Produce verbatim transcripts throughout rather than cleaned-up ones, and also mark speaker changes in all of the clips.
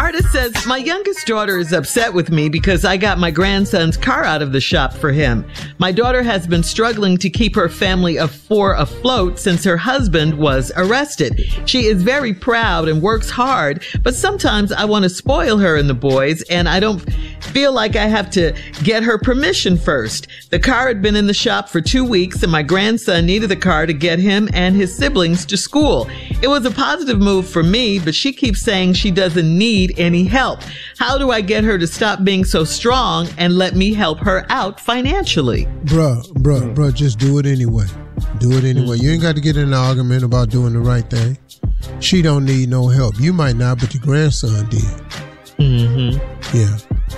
Speaker 1: Artist says, my youngest daughter is upset with me because I got my grandson's car out of the shop for him. My daughter has been struggling to keep her family of four afloat since her husband was arrested. She is very proud and works hard, but sometimes I want to spoil her and the boys, and I don't feel like I have to get her permission first. The car had been in the shop for two weeks, and my grandson needed the car to get him and his siblings to school. It was a positive move for me, but she keeps saying she doesn't need any help. How do I get her to stop being so strong and let me help her out financially?
Speaker 2: Bruh, bruh, bruh, just do it anyway. Do it anyway. Mm-hmm. You ain't got to get in an argument about doing the right thing. She don't need no help. You might not, but your grandson did.
Speaker 1: Mm-hmm.
Speaker 2: Yeah.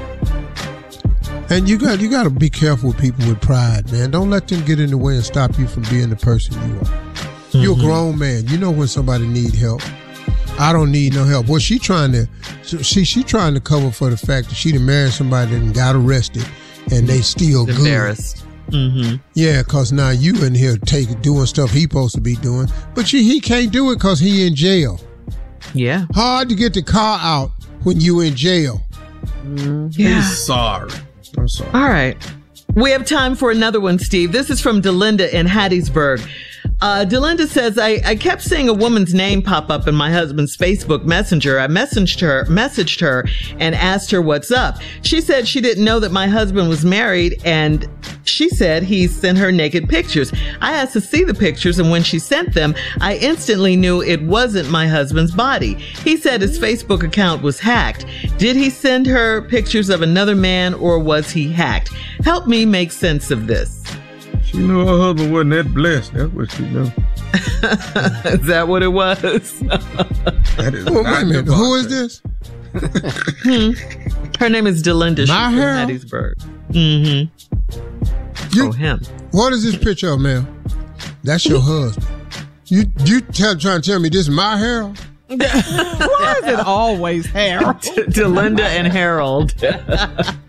Speaker 2: And you got you got to be careful with people with pride, man. Don't let them get in the way and stop you from being the person you are. Mm-hmm. You're a grown man. You know when somebody need help. I don't need no help. Well, she trying to, she she trying to cover for the fact that she done married somebody and got arrested, and they still good.
Speaker 1: Embarrassed. Mm-hmm.
Speaker 2: Yeah, cause now you in here take doing stuff he supposed to be doing, but she, he can't do it cause he in jail.
Speaker 1: Yeah.
Speaker 2: Hard to get the car out when you in jail.
Speaker 3: Mm-hmm. Yeah. He's sorry. I'm sorry.
Speaker 1: All right. We have time for another one, Steve. This is from Delinda in Hattiesburg. Uh, Delinda says, I, I kept seeing a woman's name pop up in my husband's Facebook Messenger. I messaged her, messaged her and asked her what's up. She said she didn't know that my husband was married, and she said he sent her naked pictures. I asked to see the pictures, and when she sent them, I instantly knew it wasn't my husband's body. He said his Facebook account was hacked. Did he send her pictures of another man, or was he hacked? Help me make sense of this.
Speaker 3: She knew her husband wasn't that blessed. That's what she knew.
Speaker 1: Is that what it was?
Speaker 3: That is
Speaker 2: oh, wait a minute. Who is this?
Speaker 1: hmm. Her name is Delinda.
Speaker 2: My
Speaker 1: She's
Speaker 2: hair?
Speaker 1: from Hattiesburg. Mm-hmm.
Speaker 2: You,
Speaker 1: oh, him.
Speaker 2: What is this picture of, man? That's your husband. You you tell, trying to tell me this is my hair?
Speaker 4: Why is it always Harold?
Speaker 1: Delinda and Harold.